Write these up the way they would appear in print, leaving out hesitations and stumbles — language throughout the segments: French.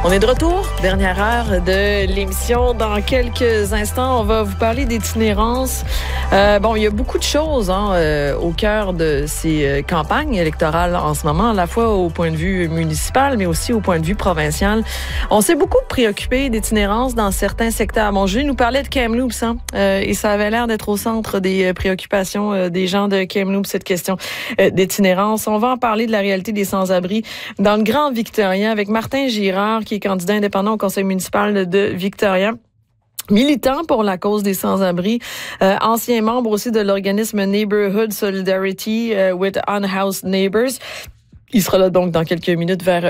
On est de retour, dernière heure de l'émission. Dans quelques instants, on va vous parler d'itinérance. Il y a beaucoup de choses au cœur de ces campagnes électorales en ce moment, à la fois au point de vue municipal, mais aussi au point de vue provincial. On s'est beaucoup préoccupé d'itinérance dans certains secteurs. Bon, Julie nous parlait de Kamloops, et ça avait l'air d'être au centre des préoccupations des gens de Kamloops, cette question d'itinérance. On va en parler de la réalité des sans-abri dans le Grand Victoria avec Martin Girard, qui est candidat indépendant au conseil municipal de Victoria. Militant pour la cause des sans-abri, ancien membre aussi de l'organisme Neighborhood Solidarity with Unhoused Neighbors. Il sera là donc dans quelques minutes vers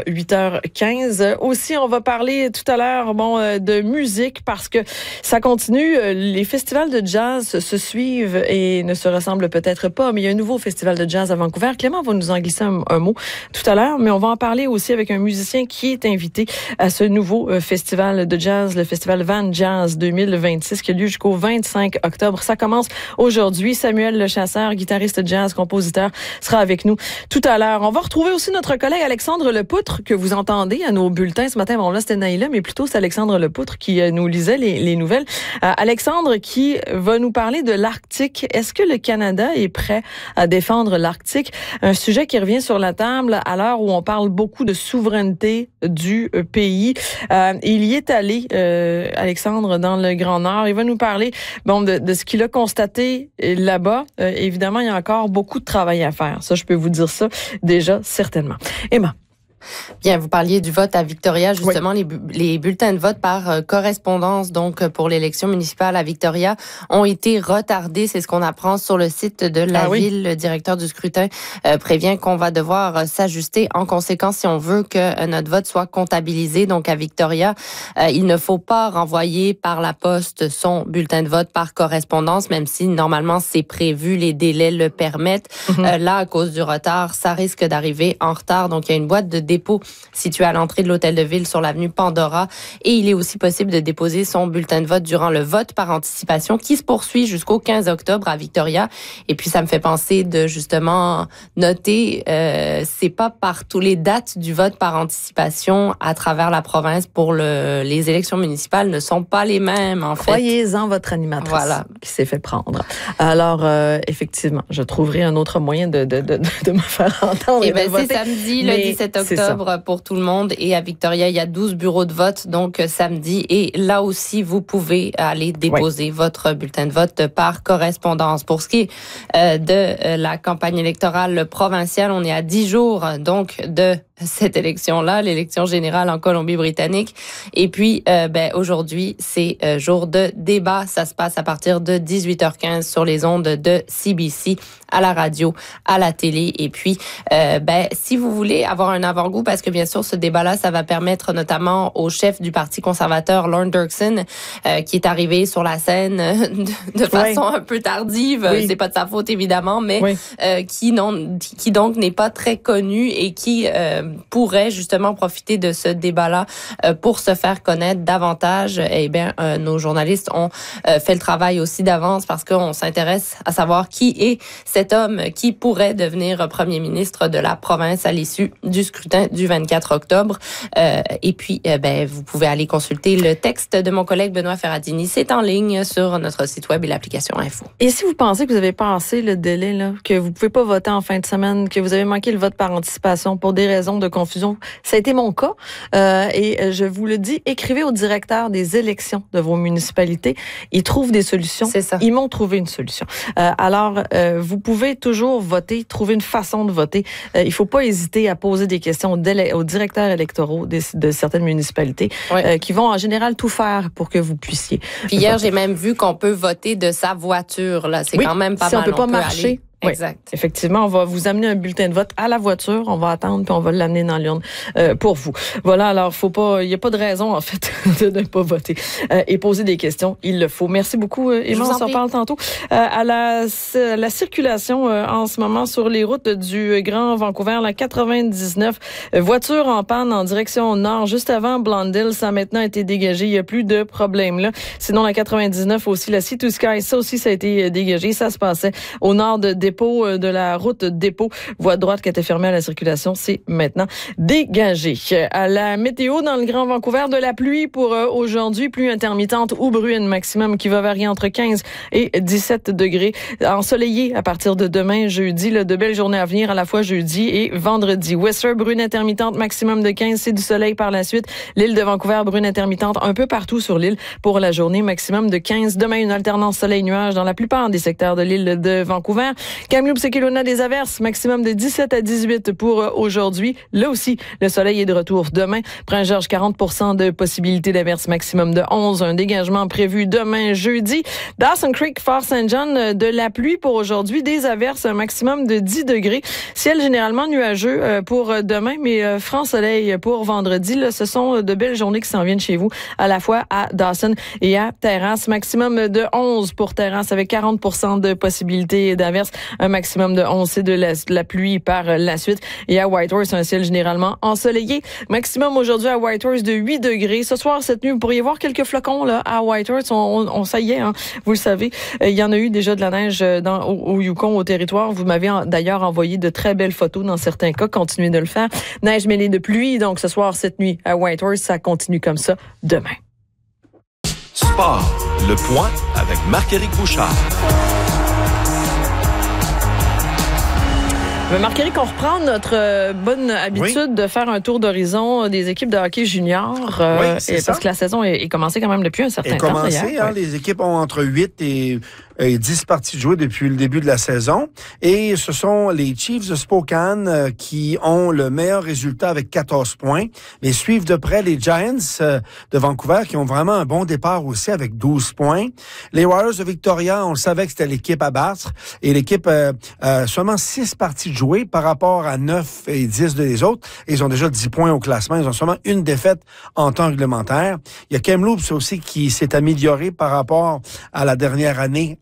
8h15. Aussi, on va parler tout à l'heure de musique parce que ça continue. Les festivals de jazz se suivent et ne se ressemblent peut-être pas, mais il y a un nouveau festival de jazz à Vancouver. Clément va nous en glisser un mot tout à l'heure, mais on va en parler aussi avec un musicien qui est invité à ce nouveau festival de jazz, le festival Van Jazz 2026 qui a lieu jusqu'au 25 octobre. Ça commence aujourd'hui. Samuel Lechasseur, guitariste jazz, compositeur, sera avec nous tout à l'heure. On va retrouver aussi notre collègue Alexandre Lepoutre que vous entendez à nos bulletins ce matin. Bon, là, c'était Naïla, mais plutôt c'est Alexandre Lepoutre qui nous lisait les nouvelles. Alexandre qui va nous parler de l'Arctique. Est-ce que le Canada est prêt à défendre l'Arctique? Un sujet qui revient sur la table à l'heure où on parle beaucoup de souveraineté du pays. Il y est allé, Alexandre, dans le Grand Nord. Il va nous parler de ce qu'il a constaté là-bas. Évidemment, il y a encore beaucoup de travail à faire. Ça, je peux vous dire ça déjà, certainement. Emma. Bien, vous parliez du vote à Victoria, justement, oui. Les bulletins de vote par correspondance, donc pour l'élection municipale à Victoria, ont été retardés. C'est ce qu'on apprend sur le site de la ville. Le directeur du scrutin prévient qu'on va devoir s'ajuster en conséquence si on veut que notre vote soit comptabilisé. Donc à Victoria, il ne faut pas renvoyer par la poste son bulletin de vote par correspondance, même si normalement c'est prévu, les délais le permettent. Là, à cause du retard, ça risque d'arriver en retard. Donc il y a une boîte de dépôt situé à l'entrée de l'hôtel de ville sur l'avenue Pandora. Et il est aussi possible de déposer son bulletin de vote durant le vote par anticipation qui se poursuit jusqu'au 15 octobre à Victoria. Et puis, ça me fait penser de justement noter, c'est pas partout les dates du vote par anticipation à travers la province pour les élections municipales ne sont pas les mêmes, en fait. Croyez-en votre animatrice qui s'est fait prendre. Alors, effectivement, je trouverai un autre moyen de me faire entendre. Et c'est samedi, le 17 octobre pour tout le monde. Et à Victoria, il y a 12 bureaux de vote, donc samedi. Et là aussi, vous pouvez aller déposer votre bulletin de vote par correspondance. Pour ce qui est de la campagne électorale provinciale, on est à 10 jours donc de cette élection-là, l'élection générale en Colombie-Britannique. Et puis, aujourd'hui, c'est jour de débat. Ça se passe à partir de 18h15 sur les ondes de CBC, à la radio, à la télé. Et puis, si vous voulez avoir un avant-goût, parce que bien sûr, ce débat-là, ça va permettre notamment au chef du Parti conservateur, Lorne Dirksen, qui est arrivé sur la scène de façon un peu tardive. C'est pas de sa faute, évidemment, mais qui donc n'est pas très connu et qui pourrait justement profiter de ce débat-là pour se faire connaître davantage. Eh bien, nos journalistes ont fait le travail aussi d'avance parce qu'on s'intéresse à savoir qui est cet homme qui pourrait devenir premier ministre de la province à l'issue du scrutin du 24 octobre. Et puis, vous pouvez aller consulter le texte de mon collègue Benoît Ferradini. C'est en ligne sur notre site web et l'application Info. Et si vous pensez que vous avez passé le délai, là, que vous pouvez pas voter en fin de semaine, que vous avez manqué le vote par anticipation pour des raisons de confusion, ça a été mon cas. Et je vous le dis, écrivez au directeur des élections de vos municipalités. Ils trouvent des solutions. C'est ça. Ils m'ont trouvé une solution. Alors, vous pouvez toujours voter, trouver une façon de voter. Il faut pas hésiter à poser des questions aux directeurs électoraux de certaines municipalités qui vont en général tout faire pour que vous puissiez. Puis hier, j'ai même vu qu'on peut voter de sa voiture. Là, c'est quand même pas mal. On peut pas marcher. Aller. Exact. Oui, effectivement, on va vous amener un bulletin de vote à la voiture, on va attendre puis on va l'amener dans l'urne pour vous. Voilà, alors il y a pas de raison en fait de ne pas voter et poser des questions, il le faut. Merci beaucoup Emma, on s'en parle tantôt. À la circulation en ce moment sur les routes du Grand Vancouver, la 99, voiture en panne en direction nord juste avant Blondell, ça a maintenant été dégagé, il y a plus de problème là. Sinon la 99 aussi, la Sea to Sky, ça aussi ça a été dégagé, ça se passait au nord de dépôt de la route dépôt. Voie droite qui était fermée à la circulation, c'est maintenant dégagé. À la météo dans le Grand Vancouver, de la pluie pour aujourd'hui, pluie intermittente ou bruine, maximum qui va varier entre 15 et 17 degrés. Ensoleillé à partir de demain, jeudi, de belles journées à venir à la fois jeudi et vendredi. Whistler, brune intermittente, maximum de 15, c'est du soleil par la suite. L'île de Vancouver, brune intermittente un peu partout sur l'île pour la journée, maximum de 15. Demain, une alternance soleil-nuage dans la plupart des secteurs de l'île de Vancouver. Kamloops et Kelowna, des averses, maximum de 17 à 18 pour aujourd'hui. Là aussi, le soleil est de retour demain. Prince-Georges, 40% de possibilité d'averses, maximum de 11. Un dégagement prévu demain, jeudi. Dawson Creek, Fort St. John, de la pluie pour aujourd'hui. Des averses, un maximum de 10 degrés. Ciel généralement nuageux pour demain, mais franc soleil pour vendredi. Là, ce sont de belles journées qui s'en viennent chez vous, à la fois à Dawson et à Terrasse. Maximum de 11 pour Terrasse avec 40% de possibilité d'averses. Un maximum de 11, c'est de la pluie par la suite. Et à Whitehorse, un ciel généralement ensoleillé. Maximum aujourd'hui à Whitehorse de 8 degrés. Ce soir, cette nuit, vous pourriez voir quelques flocons là à Whitehorse. Ça y est, hein, vous le savez. Il y en a eu déjà de la neige au Yukon, au territoire. Vous m'avez d'ailleurs envoyé de très belles photos dans certains cas. Continuez de le faire. Neige mêlée de pluie. Donc ce soir, cette nuit à Whitehorse, ça continue comme ça demain. Sport, le point avec Marc-Éric Bouchard. Marc-Éric, on reprend notre bonne habitude de faire un tour d'horizon des équipes de hockey junior. Parce que la saison est commencée quand même depuis un certain temps. Les équipes ont entre 8 et 10 parties jouées depuis le début de la saison. Et ce sont les Chiefs de Spokane qui ont le meilleur résultat avec 14 points. Mais suivent de près les Giants de Vancouver qui ont vraiment un bon départ aussi avec 12 points. Les Warriors de Victoria, on le savait que c'était l'équipe à battre. Et l'équipe seulement 6 parties jouées par rapport à 9 et 10 des autres. Et ils ont déjà 10 points au classement. Ils ont seulement une défaite en temps réglementaire. Il y a Kamloops aussi qui s'est amélioré par rapport à la dernière année